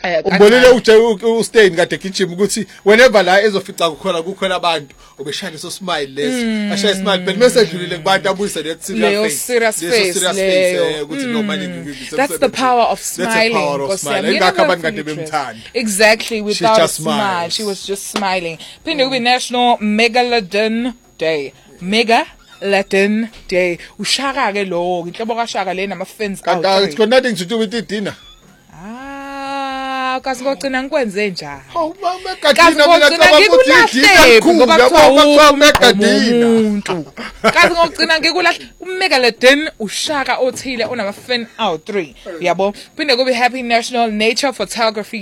Ubonile uStain kade gijima ukuthi whenever la ezofica kukhona abantu obeshaya leso smile leso ashaya smile but mase edlulile kubantu abuyise le serious face ukuthi no manje that's the power of smiling. Ingakho abantu kade bemthanda. Exactly, without a smile she was just smiling. Phinde kube National Megalodon Day. Megalodon Day. Ushaka ke lo inhlobo kaShaka le nama fans out. It's got nothing to do with it dinner. Kazi ngocina ngikwenze njani? Hawu Megadina mina cabanga ukuthi ngoba kuthiwa umuntu. Kazi ngocina ngikulahle uMegalodon uShaka othile onama fan out 3 yabo. Phinde kube Happy National Nature Photography